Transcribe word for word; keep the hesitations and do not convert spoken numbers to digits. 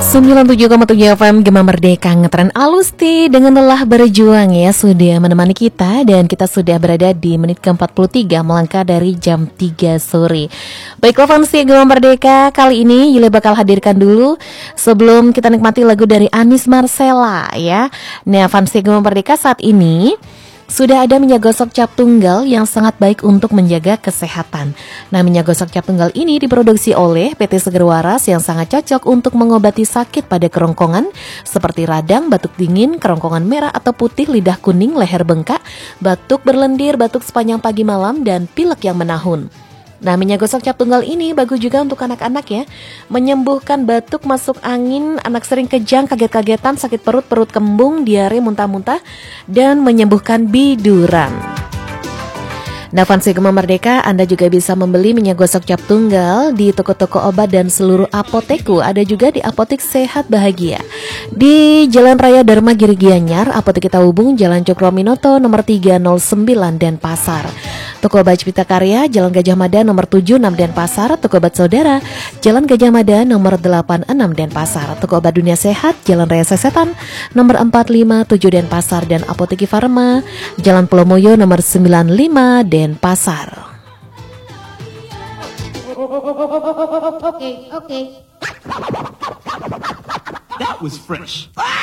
sembilan puluh tujuh koma tujuh F M Gema Merdeka ngetren Alusti dengan lelah berjuang ya sudah menemani kita, dan kita sudah berada di menit ke empat puluh tiga melangkah dari jam tiga sore. Baiklah fansi Gema Merdeka, kali ini Yule bakal hadirkan dulu sebelum kita nikmati lagu dari Anis Marcella ya. Nah fansi Gema Merdeka, saat ini sudah ada minyak gosok cap tunggal yang sangat baik untuk menjaga kesehatan. Nah, minyak gosok cap tunggal ini diproduksi oleh P T Seger Waras yang sangat cocok untuk mengobati sakit pada kerongkongan seperti radang, batuk dingin, kerongkongan merah atau putih, lidah kuning, leher bengkak, batuk berlendir, batuk sepanjang pagi malam, dan pilek yang menahun. Nah, minyak gosok cap tunggal ini bagus juga untuk anak-anak ya. Menyembuhkan batuk, masuk angin, anak sering kejang, kaget-kagetan, sakit perut, perut kembung, diare, muntah-muntah, dan menyembuhkan biduran. Nah, fansi Gema Merdeka, Anda juga bisa membeli minyak gosok cap tunggal di toko-toko obat dan seluruh apoteku. Ada juga di Apotek Sehat Bahagia di Jalan Raya Dharma Giri Gianyar, Apotek Kita Hubung, Jalan Cokroaminoto nomor tiga nol sembilan Denpasar. Toko Obat Cipta Karya, Jalan Gajah Mada nomor tujuh puluh enam Denpasar. Toko Obat Saudara, Jalan Gajah Mada nomor delapan puluh enam Denpasar. Toko Obat Dunia Sehat, Jalan Raya Sesetan nomor empat lima tujuh Denpasar, dan Apoteki Farma, Jalan Pelomoyo nomor sembilan puluh lima Denpasar. Oke, oke. That was fresh.